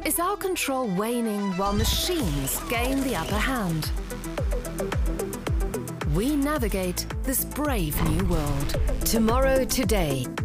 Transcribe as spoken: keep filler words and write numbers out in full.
Is our control waning while machines gain the upper hand? We navigate this brave new world. Tomorrow Today.